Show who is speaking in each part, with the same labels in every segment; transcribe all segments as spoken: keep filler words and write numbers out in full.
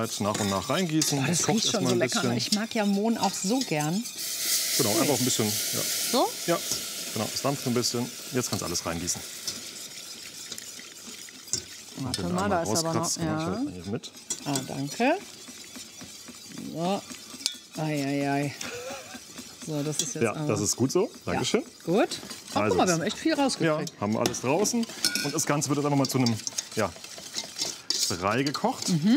Speaker 1: Nach und nach reingießen.
Speaker 2: Oh, das riecht schon so lecker. Ne? Ich mag ja Mohn auch so gern.
Speaker 1: Genau, einfach ein bisschen. Ja.
Speaker 2: So?
Speaker 1: Ja, genau. Es dampft ein bisschen. Jetzt kannst du alles reingießen.
Speaker 2: Warte mal, da ist aber noch. Ja.
Speaker 1: Mit.
Speaker 2: Ah, danke. So. Eieiei. So, das ist jetzt.
Speaker 1: Ja, das ist gut so. Dankeschön.
Speaker 2: Ja. Gut. Ach,
Speaker 1: also,
Speaker 2: guck mal, wir haben echt viel rausgekriegt.
Speaker 1: Ja, haben alles draußen. Und das Ganze wird jetzt einfach mal zu einem ja, Brei gekocht. Mhm.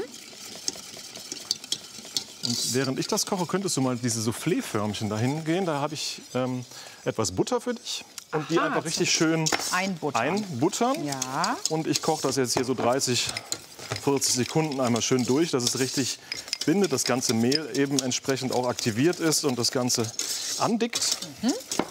Speaker 1: Und während ich das koche, könntest du mal diese Soufflé-Förmchen dahin gehen. Da habe ich ähm, etwas Butter für dich. Und Aha, die einfach richtig schön
Speaker 2: einbuttern.
Speaker 1: einbuttern.
Speaker 2: Ja.
Speaker 1: Und ich koche das jetzt hier so dreißig, vierzig Sekunden einmal schön durch, dass es richtig bindet, das ganze Mehl eben entsprechend auch aktiviert ist und das Ganze andickt.
Speaker 2: Mhm.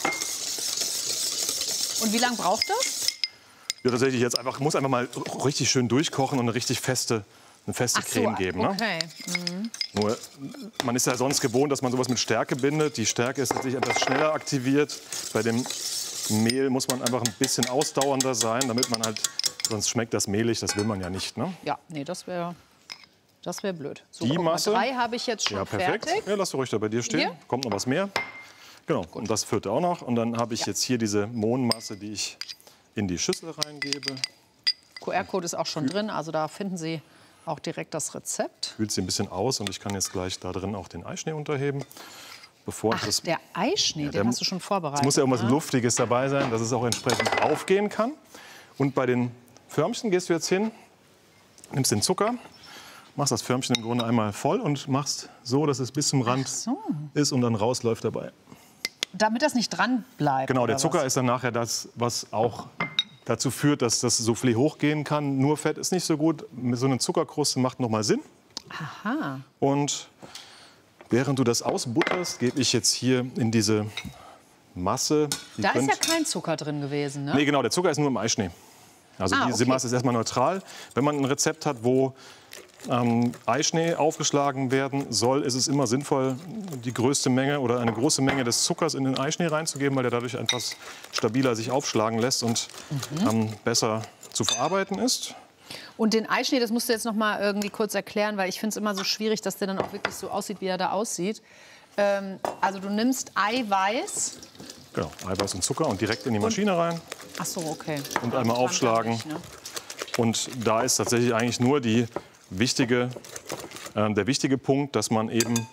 Speaker 2: Und wie lange braucht das?
Speaker 1: Ja, tatsächlich jetzt einfach, muss einfach mal richtig schön durchkochen und eine richtig feste eine feste
Speaker 2: Ach so,
Speaker 1: Creme geben. Ne?
Speaker 2: Okay. Mhm.
Speaker 1: Nur, man ist ja sonst gewohnt, dass man sowas mit Stärke bindet. Die Stärke ist natürlich etwas schneller aktiviert. Bei dem Mehl muss man einfach ein bisschen ausdauernder sein, damit man halt, sonst schmeckt das mehlig, das will man ja nicht. Ne?
Speaker 2: Ja, nee, das wäre das wär blöd. So,
Speaker 1: die Masse.
Speaker 2: Mal, drei habe ich jetzt schon
Speaker 1: ja, perfekt.
Speaker 2: fertig.
Speaker 1: Ja, lass du ruhig da bei dir stehen.
Speaker 2: Hier?
Speaker 1: Kommt noch was mehr. Genau, und das vierte auch noch. Und dann habe ich ja. jetzt hier diese Mohnmasse, die ich in die Schüssel reingebe.
Speaker 2: Q R-Code ist auch schon drin, also da finden Sie auch direkt das Rezept.
Speaker 1: Kühlt sie ein bisschen aus und ich kann jetzt gleich da drin auch den Eischnee unterheben. Bevor
Speaker 2: Ach,
Speaker 1: ich das,
Speaker 2: der Eischnee, ja, der den hast du schon vorbereitet.
Speaker 1: Es muss ja irgendwas
Speaker 2: ne?
Speaker 1: Luftiges dabei sein, dass es auch entsprechend aufgehen kann. Und bei den Förmchen gehst du jetzt hin, nimmst den Zucker, machst das Förmchen im Grunde einmal voll und machst so, dass es bis zum Rand
Speaker 2: so.
Speaker 1: ist und dann rausläuft dabei.
Speaker 2: Damit das nicht dran bleibt.
Speaker 1: Genau, der Zucker
Speaker 2: was?
Speaker 1: ist dann nachher das, was auch dazu führt, dass das Soufflé hochgehen kann. Nur Fett ist nicht so gut. So eine Zuckerkruste macht noch mal Sinn.
Speaker 2: Aha.
Speaker 1: Und während du das ausbutterst, gebe ich jetzt hier in diese Masse.
Speaker 2: Da ist ja kein Zucker drin gewesen, ne?
Speaker 1: Nee, genau, der Zucker ist nur im Eischnee. Also
Speaker 2: ah,
Speaker 1: diese
Speaker 2: okay.
Speaker 1: Masse ist erstmal neutral. Wenn man ein Rezept hat, wo ähm, Eischnee aufgeschlagen werden soll, ist es immer sinnvoll, die größte Menge oder eine große Menge des Zuckers in den Eischnee reinzugeben, weil der dadurch etwas stabiler sich aufschlagen lässt und mhm. ähm, besser zu verarbeiten ist.
Speaker 2: Und den Eischnee, das musst du jetzt noch mal irgendwie kurz erklären, weil ich finde es immer so schwierig, dass der dann auch wirklich so aussieht, wie er da aussieht. Ähm, also du nimmst Eiweiß.
Speaker 1: Genau, Eiweiß und Zucker und direkt in die Maschine rein.
Speaker 2: Ach so, okay.
Speaker 1: Und einmal aufschlagen. Nicht, ne? Und da ist tatsächlich eigentlich nur die wichtige, äh, der wichtige Punkt, dass man eben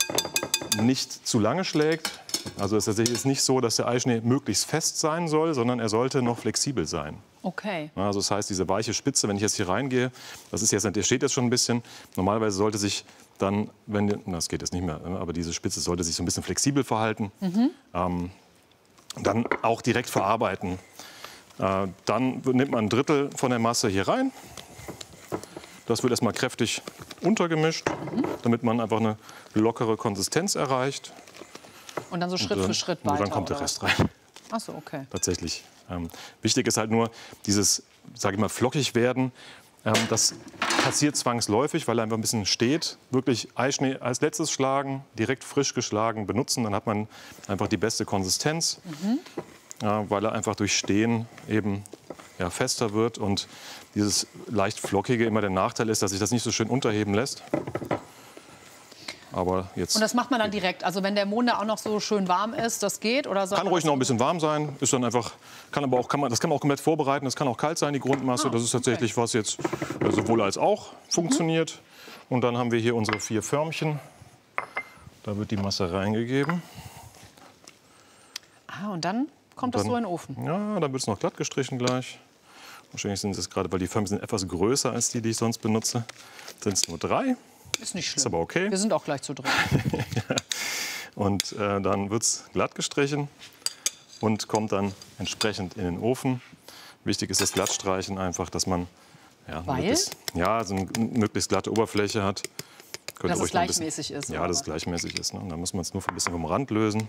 Speaker 1: nicht zu lange schlägt. Also es ist tatsächlich nicht so, dass der Eischnee möglichst fest sein soll, sondern er sollte noch flexibel sein.
Speaker 2: Okay.
Speaker 1: Also das heißt, diese weiche Spitze, wenn ich jetzt hier reingehe, das ist jetzt, der steht jetzt schon ein bisschen. Normalerweise sollte sich dann, wenn, das geht jetzt nicht mehr, aber diese Spitze sollte sich so ein bisschen flexibel verhalten. Mhm. Ähm, dann auch direkt verarbeiten. Äh, dann nimmt man ein Drittel von der Masse hier rein. Das wird erstmal kräftig untergemischt, mhm. damit man einfach eine lockere Konsistenz erreicht.
Speaker 2: Und dann so Schritt
Speaker 1: und,
Speaker 2: für Schritt weiter?
Speaker 1: Und dann kommt der Rest rein.
Speaker 2: Ach so, okay.
Speaker 1: Tatsächlich. Ähm, wichtig ist halt nur dieses, sage ich mal, flockig werden. Ähm, das passiert zwangsläufig, weil er einfach ein bisschen steht. Wirklich Eischnee als letztes schlagen, direkt frisch geschlagen benutzen. Dann hat man einfach die beste Konsistenz, mhm. äh, weil er einfach durch Stehen eben ja, fester wird. Und dieses leicht flockige immer der Nachteil ist, dass sich das nicht so schön unterheben lässt. Aber jetzt
Speaker 2: und das macht man dann direkt? Also wenn der Mohn da auch noch so schön warm ist, das geht? Oder
Speaker 1: kann ruhig noch ein bisschen warm sein. Ist dann einfach, kann aber auch, kann man, das kann man auch komplett vorbereiten. Das kann auch kalt sein, die Grundmasse. Ah, das ist tatsächlich okay. was jetzt sowohl als auch funktioniert. Mhm. Und dann haben wir hier unsere vier Förmchen. Da wird die Masse reingegeben.
Speaker 2: Ah, und dann kommt und dann, das so in den Ofen?
Speaker 1: Ja, dann wird es noch glatt gestrichen gleich. Wahrscheinlich sind es gerade, weil die Förmchen sind etwas größer als die, die ich sonst benutze, sind es nur drei.
Speaker 2: Ist nicht schlimm.
Speaker 1: Ist aber okay.
Speaker 2: Wir sind auch gleich zu dritt.
Speaker 1: ja. Und äh, dann wird es glatt gestrichen und kommt dann entsprechend in den Ofen. Wichtig ist das Glattstreichen einfach, dass man ja, möglichst, ja, so eine möglichst glatte Oberfläche hat. Könnt
Speaker 2: dass es gleichmäßig
Speaker 1: bisschen,
Speaker 2: ist.
Speaker 1: Ja, dass es gleichmäßig ist. Ne? Und dann muss man es nur ein bisschen vom Rand lösen.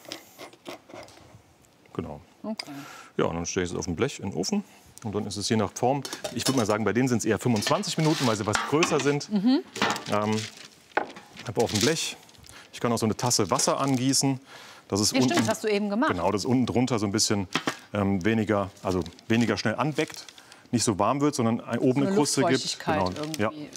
Speaker 1: Genau. Okay. Ja, und dann stelle ich es auf dem Blech in den Ofen. Und dann ist es je nach Form, ich würde mal sagen, bei denen sind es eher fünfundzwanzig Minuten, weil sie was größer sind. Mhm. Ähm, aber auf dem Blech. Ich kann auch so eine Tasse Wasser angießen. Das ist
Speaker 2: ja,
Speaker 1: unten,
Speaker 2: stimmt, das hast du eben gemacht.
Speaker 1: Genau, das unten drunter so ein bisschen ähm, weniger, also weniger schnell anbeckt. Nicht so warm wird, sondern oben eine, eine Kruste gibt.
Speaker 2: Genau. Ja.